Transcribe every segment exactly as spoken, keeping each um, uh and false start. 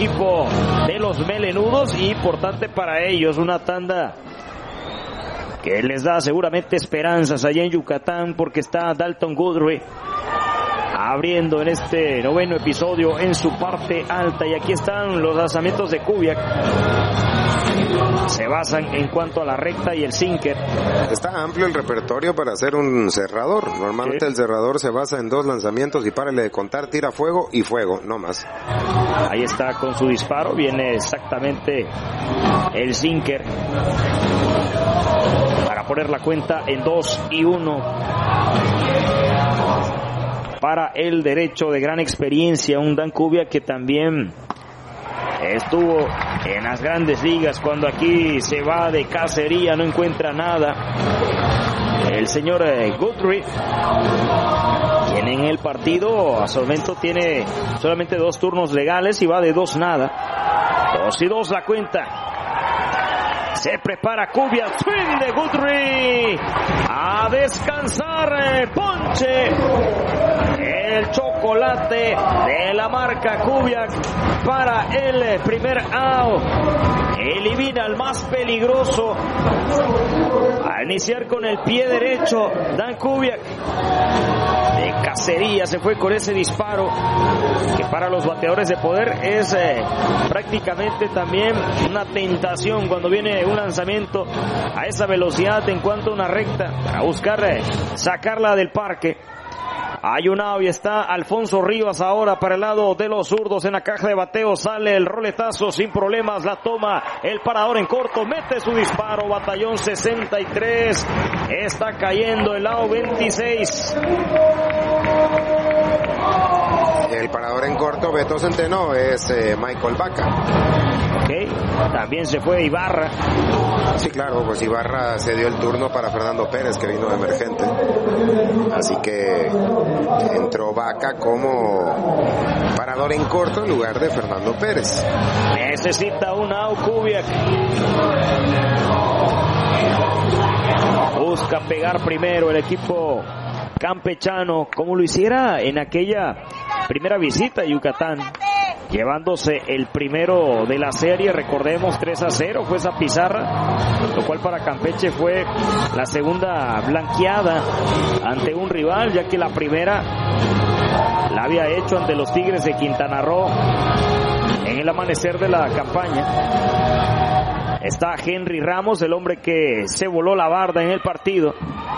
equipo de los melenudos, y importante para ellos una tanda que les da seguramente esperanzas allá en Yucatán, porque está Dalton Guthrie abriendo en este noveno episodio en su parte alta. Y aquí están los lanzamientos de Kubiak. Se basan en cuanto a la recta y el sinker. Está amplio el repertorio para hacer un cerrador. Normalmente sí. El cerrador se basa en dos lanzamientos y párale de contar, tira fuego y fuego, no más. Ahí está con su disparo, viene exactamente el sinker para poner la cuenta en dos y uno. Para el derecho de gran experiencia, un Dan Kubiak que también estuvo en las grandes ligas. Cuando aquí se va de cacería no encuentra nada. El señor Guthrie, quien en el partido a su momento tiene solamente dos turnos legales y va de dos nada. Dos y dos la cuenta. Se prepara Kubiak, swing de Guthrie, a descansar, ponche, el chocolate de la marca Kubiak para el primer out. Elimina al más peligroso a iniciar con el pie derecho. Dan Kubiak de cacería se fue con ese disparo que para los bateadores de poder es eh, prácticamente también una tentación cuando viene un lanzamiento a esa velocidad en cuanto a una recta para buscar eh, sacarla del parque. Hay un out y está Alfonso Rivas ahora para el lado de los zurdos en la caja de bateo. Sale el roletazo sin problemas, la toma el parador en corto, mete su disparo, batallón sesenta y tres, está cayendo el out veintiséis. El parador en corto, Beto Centeno, es eh, Michael Vaca. Ok, también se fue Ibarra. Sí, claro, pues Ibarra se dio el turno para Fernando Pérez, que vino de emergente. Así que entró Vaca como parador en corto en lugar de Fernando Pérez. Necesita un out Kubiak. Busca pegar primero el equipo campechano, como lo hiciera en aquella primera visita a Yucatán, llevándose el primero de la serie. Recordemos, tres a cero fue esa pizarra, lo cual para Campeche fue la segunda blanqueada ante un rival, ya que la primera la había hecho ante los Tigres de Quintana Roo en el amanecer de la campaña. Está Henry Ramos, el hombre que se voló la barda en el partido.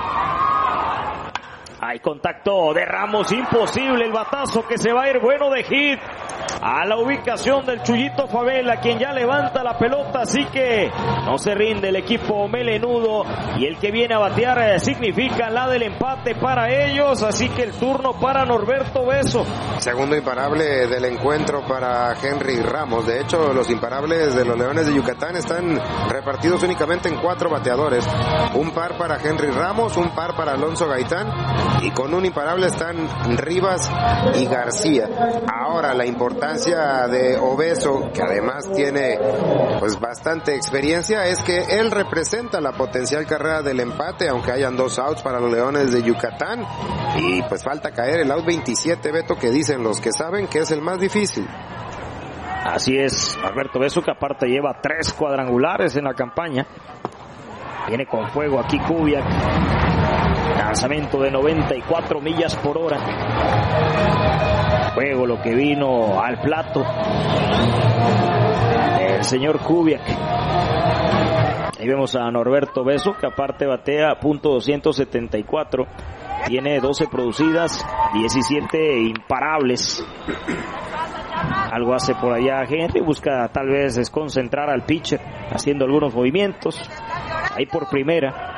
Hay contacto de Ramos, imposible el batazo que se va a ir bueno de hit a la ubicación del Chuyito Favela, quien ya levanta la pelota, así que no se rinde el equipo melenudo, y el que viene a batear eh, significa la del empate para ellos, así que el turno para Norberto Beso. Segundo imparable del encuentro para Henry Ramos. De hecho, los imparables de los Leones de Yucatán están repartidos únicamente en cuatro bateadores. Un par para Henry Ramos, un par para Alonso Gaitán, y con un imparable están Rivas y García. Ahora la importancia de Obeso, que además tiene pues bastante experiencia, es que él representa la potencial carrera del empate, aunque hayan dos outs para los Leones de Yucatán, y pues falta caer el out veintisiete, Beto, que dicen los que saben que es el más difícil. Así es, Alberto Beso, que aparte lleva tres cuadrangulares en la campaña. Viene con fuego aquí Kubiak. Lanzamiento de noventa y cuatro millas por hora. Juego lo que vino al plato el señor Kubiak. Ahí vemos a Norberto Beso, que aparte batea punto doscientos setenta y cuatro. Tiene doce producidas, diecisiete imparables. Algo hace por allá Henry, busca tal vez desconcentrar al pitcher, haciendo algunos movimientos. Ahí por primera.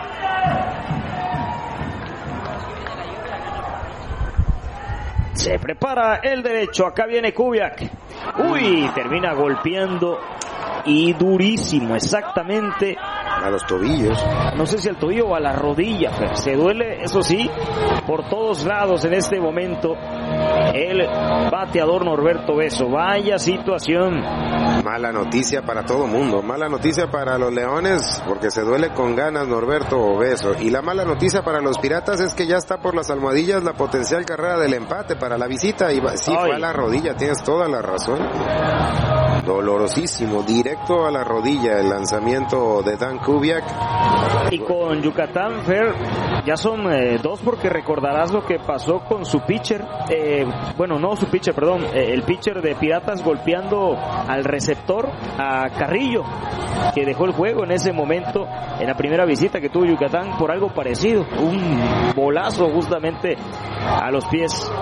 Se prepara el derecho, acá viene Kubiak. Uy, termina golpeando y durísimo, exactamente a los tobillos. No sé si al tobillo o a la rodilla, pero se duele, eso sí, por todos lados en este momento el bateador Norberto Beso. Vaya situación. Mala noticia para todo mundo, mala noticia para los Leones, porque se duele con ganas Norberto Beso. Y la mala noticia para los Piratas es que ya está por las almohadillas la potencial carrera del empate para la visita. Y sí, fue a la rodilla, tienes toda la razón. dolorosísimo, directo a la rodilla el lanzamiento de Dan Kubiak. Y con Yucatán, Fer, ya son eh, dos, porque recordarás lo que pasó con su pitcher, eh, bueno, no su pitcher, perdón, eh, el pitcher de Piratas golpeando al receptor, a Carrillo, que dejó el juego en ese momento, en la primera visita que tuvo Yucatán, por algo parecido, un bolazo justamente a los pies.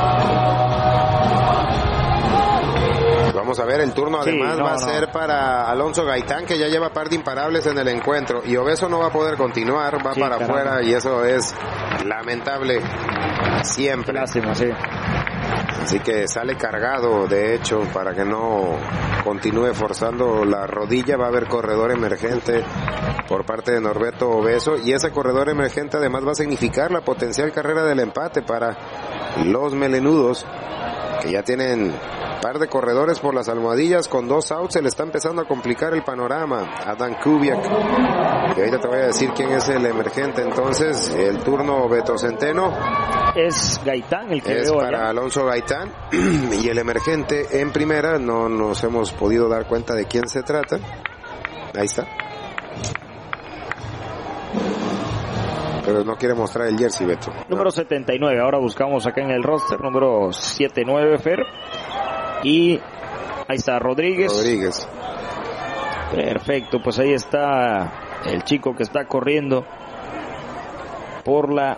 Vamos a ver, el turno además sí, no, va a no. ser para Alonso Gaitán, que ya lleva par de imparables en el encuentro, y Obeso no va a poder continuar, va sí, para caramba. afuera, y eso es lamentable siempre. Lástima, sí. Así que sale cargado, de hecho, para que no continúe forzando la rodilla. Va a haber corredor emergente por parte de Norberto Obeso, y ese corredor emergente además va a significar la potencial carrera del empate para los melenudos, que ya tienen par de corredores por las almohadillas. Con dos outs se le está empezando a complicar el panorama a Dan Kubiak, y ahorita te voy a decir quién es el emergente. Entonces el turno Beto Centeno es Gaitán el que es veo para allá. Alonso Gaitán, y el emergente en primera no nos hemos podido dar cuenta de quién se trata. Ahí está, pero no quiere mostrar el jersey, Beto. Número setenta y nueve, ahora buscamos acá en el roster, número setenta y nueve, Fer. Y ahí está Rodríguez. Rodríguez. Perfecto, pues ahí está el chico que está corriendo por la...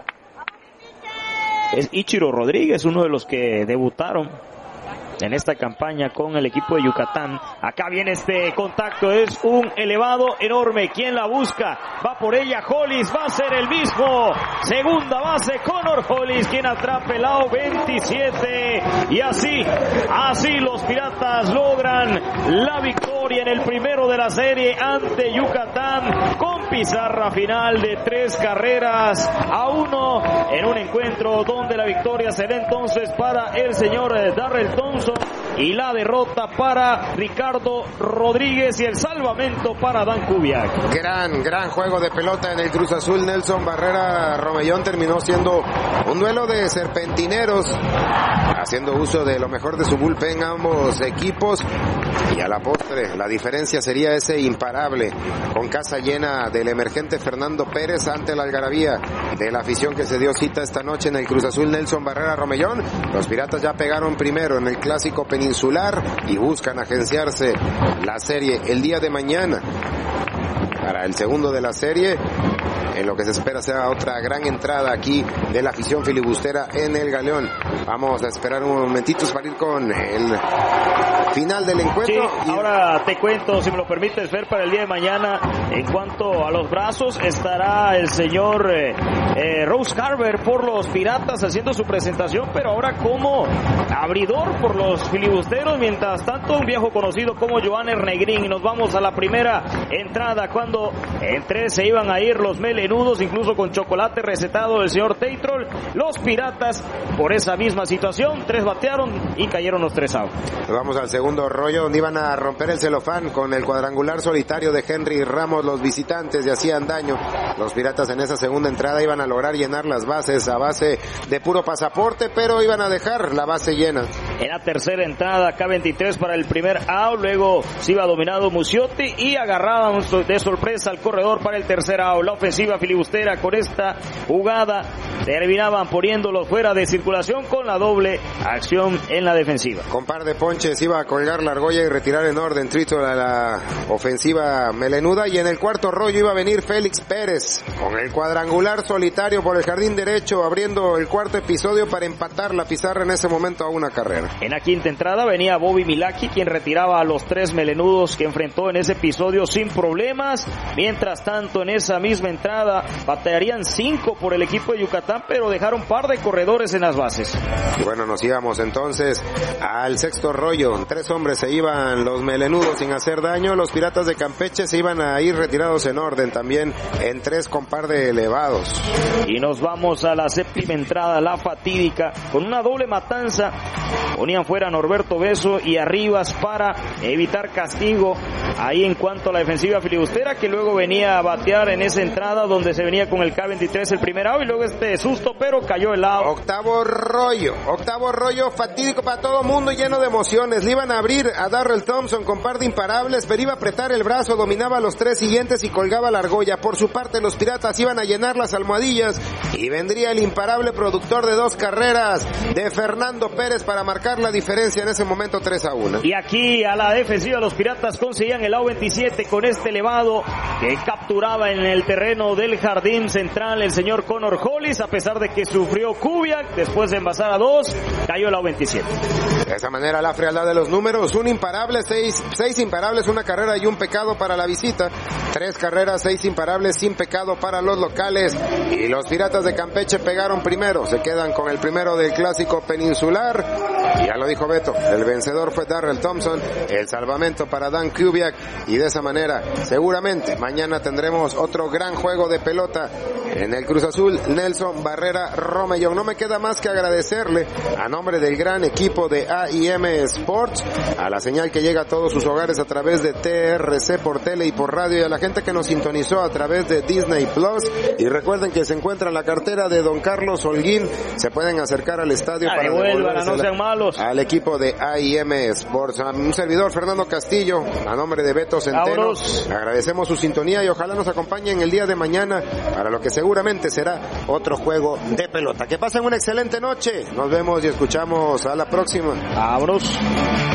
Es Ichiro Rodríguez, uno de los que debutaron en esta campaña con el equipo de Yucatán. Acá viene este contacto, es un elevado enorme. ¿Quién la busca? Va por ella Hollis, va a ser el mismo. Segunda base, Connor Hollis, quien atrapa el out veintisiete. Y así, así los Piratas logran la victoria en el primero de la serie ante Yucatán, con pizarra final de tres carreras a uno, en un encuentro donde la victoria será entonces para el señor Darrell Thompson y la derrota para Ricardo Rodríguez, y el salvamento para Dan Kubiak. Gran, gran juego de pelota en el Cruz Azul. Nelson Barrera Romellón terminó siendo un duelo de serpentineros, haciendo uso de lo mejor de su bullpen ambos equipos, y a la postre la diferencia sería ese imparable con casa llena del emergente Fernando Pérez ante la algarabía de la afición que se dio cita esta noche en el Cruz Azul Nelson Barrera Romellón. Los Piratas ya pegaron primero en el Clásico Peninsular y buscan agenciarse la serie el día de mañana para el segundo de la serie, en lo que se espera sea otra gran entrada aquí de la afición filibustera en el Galeón. Vamos a esperar un momentito para ir con el final del encuentro. Sí, ahora te cuento, si me lo permites, ver para el día de mañana, en cuanto a los brazos, estará el señor eh, eh, Rose Carver por los Piratas haciendo su presentación, pero ahora como abridor por los filibusteros. Mientras tanto, un viejo conocido como Joan Ernegrín. Y nos vamos a la primera entrada, cuando en tres se iban a ir los melenudos, incluso con chocolate recetado del señor Teitrol. Los Piratas, por esa misma situación, tres batearon y cayeron los tres out. Vamos al segundo rollo, donde iban a romper el celofán con el cuadrangular solitario de Henry Ramos. Los visitantes, y hacían daño. Los Piratas en esa segunda entrada iban a lograr llenar las bases a base de puro pasaporte, pero iban a dejar la base llena. En la tercera entrada, K veintitrés para el primer out, luego se iba dominado Muciotti y agarraban de sorpresa al corredor para el tercer out. La ofensiva filibustera con esta jugada terminaban poniéndolo fuera de circulación con la doble acción en la defensiva. Con par de ponches iba a colgar la argolla y retirar en orden Trito a la ofensiva melenuda, y en el cuarto rollo iba a venir Félix Pérez con el cuadrangular solitario por el jardín derecho, abriendo el cuarto episodio para empatar la pizarra en ese momento a una carrera. En la quinta entrada venía Bobby Milaki, quien retiraba a los tres melenudos que enfrentó en ese episodio sin problemas. Mientras tanto, en esa misma entrada batearían cinco por el equipo de Yucatán, pero dejaron par de corredores en las bases. Y bueno, nos íbamos entonces al sexto rollo. Tres hombres se iban los melenudos sin hacer daño. Los Piratas de Campeche se iban a ir retirados en orden también, en tres con par de elevados. Y nos vamos a la séptima entrada, la fatídica, con una doble matanza ponían fuera a Norberto Beso y a Rivas para evitar castigo ahí en cuanto a la defensiva filibustera, que luego venía a batear en esa entrada donde se venía con el K veintitrés el primer out y luego este susto, pero cayó el out. Octavo rollo, octavo rollo fatídico para todo mundo, lleno de emociones. Le iban a abrir a Darrell Thompson con par de imparables, pero iba a apretar el brazo, dominaba los tres siguientes y colgaba la argolla. Por su parte, los Piratas iban a llenar las almohadillas y vendría el imparable productor de dos carreras de Fernando Pérez para marcar la diferencia en ese momento tres a uno. Y aquí a la defensiva los Piratas conseguían el out veintisiete con este elevado que capturaba en el terreno del jardín central el señor Connor Hollis, a pesar de que sufrió Kubiak. Después de envasar a dos, cayó el out veintisiete. De esa manera la frialdad de los números, un imparable, seis, seis imparables, una carrera y un pecado para la visita, tres carreras, seis imparables sin pecado para los locales, y los Piratas de Campeche pegaron primero, se quedan con el primero del clásico peninsular, y ya lo dijo Beto, el vencedor fue Darrell Thompson, el salvamento para Dan Kubiak, y de esa manera seguramente mañana tendremos otro gran juego de pelota en el Cruz Azul. Nelson Barrera Romellón. No me queda más que agradecerle a nombre del gran equipo de A I M Sports, a la señal que llega a todos sus hogares a través de T R C por tele y por radio, y a la gente que nos sintonizó a través de Disney Plus. Y recuerden que se encuentra en la cartera de don Carlos Holguín, se pueden acercar al estadio ah, para devuelvan, no sean malos, al equipo de A I M Sports. A un servidor, Fernando Castillo, a nombre de Beto Centeno, agradecemos su sintonía y ojalá nos acompañen el día de mañana para lo que seguramente será otro juego de pelota. Que pasen una excelente noche, nos vemos y escuchamos a la próxima. Abros.